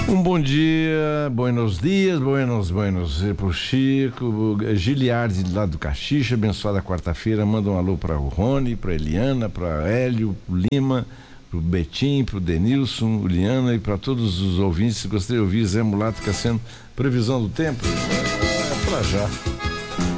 Um bom dia, buenos dias, buenos pro Chico, Giliardi lá do Caxixa, abençoada quarta-feira, manda um alô para o Rony, para Eliana, para Hélio, pro Lima, pro Betim, pro Denilson, Liana e para todos os ouvintes. Gostaria de ouvir Zé Mulato Cassiano, previsão do tempo, é pra já.